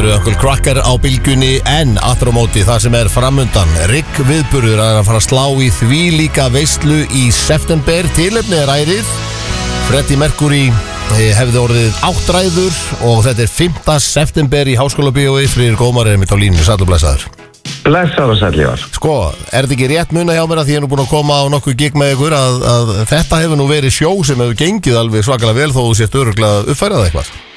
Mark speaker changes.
Speaker 1: eru Uncle Kracker á bylgjunni en aftur á móti það sem framundan Rigg viðburður að fara að slá í því líka veislu í september. Tilefni ærið Freddie Mercury hefði orðið 8 ræður og þetta 5. september í Háskólabíói. Friðrik Ómar mitt á línunni, sæll og blessaður.
Speaker 2: Blessaður og sæll Ívar.
Speaker 1: Sko, þetta ekki rétt muna hjá mér að því ég nú búin að koma á nokkuð gig með ykkur að þetta hefur nú verið sjó sem hefur gengið alveg svakalega vel þó þú sést örugglega uppfærað eitthvað?